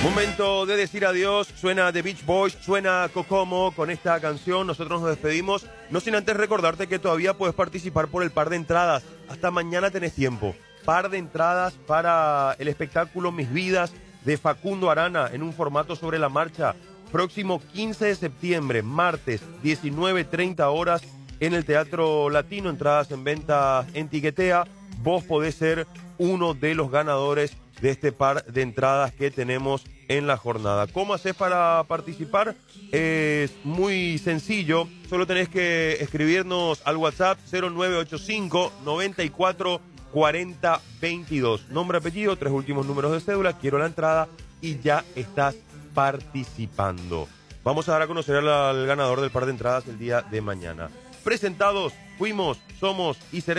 Momento de decir adiós, suena The Beach Boys, suena Kokomo con esta canción, nosotros nos despedimos, no sin antes recordarte que todavía puedes participar por el par de entradas, hasta mañana tenés tiempo, par de entradas para el espectáculo Mis Vidas de Facundo Arana en un formato sobre la marcha, próximo 15 de septiembre, martes, 19:30 horas en el Teatro Latino, entradas en venta en Tiquetea, vos podés ser uno de los ganadores de este par de entradas que tenemos en la jornada. ¿Cómo haces para participar? Es muy sencillo, solo tenés que escribirnos al WhatsApp 0985 94 40 22. Nombre, apellido, 3 últimos números de cédula, quiero la entrada y ya estás participando. Vamos a dar a conocer al ganador del par de entradas el día de mañana. Presentados, fuimos, somos y seremos